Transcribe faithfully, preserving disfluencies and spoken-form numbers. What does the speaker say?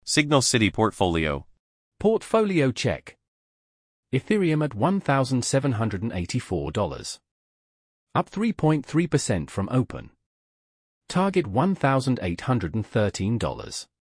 Signal City Portfolio. Portfolio check. Ethereum at one thousand seven hundred eighty-four dollars. Up three point three percent from open. Target one thousand eight hundred thirteen dollars.